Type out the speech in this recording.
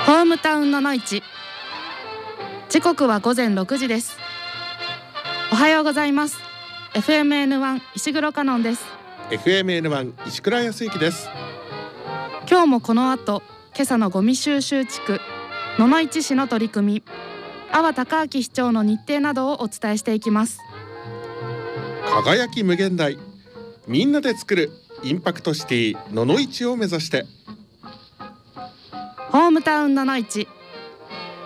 ホームタウンのの市。時刻は午前6時です。おはようございます。 FMN1 石黒香音です。 FMN1 石倉康之です。 今日もこの後、今朝のゴミ収集地区野々市市の取り組み、阿波隆明市長の日程などをお伝えしていきます。 輝き無限大、みんなで作るインパクトシティ野々市を目指して。 ホームタウン野々市。